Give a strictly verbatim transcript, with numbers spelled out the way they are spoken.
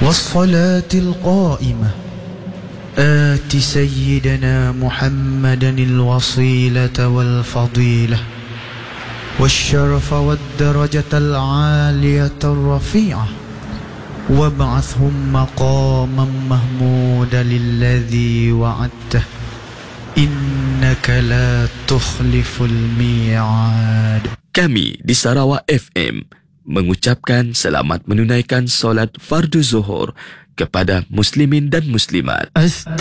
والصلاة القائمة آت سيدنا محمدا الوصيلة والفضيلة والشرف والدرجة العالية الرفيعة وابعثهم مقاما محمودا الذي وعدته إنك لا تخلف الميعاد. Kami di Sarawak F M mengucapkan selamat menunaikan solat fardu zuhur kepada muslimin dan muslimat.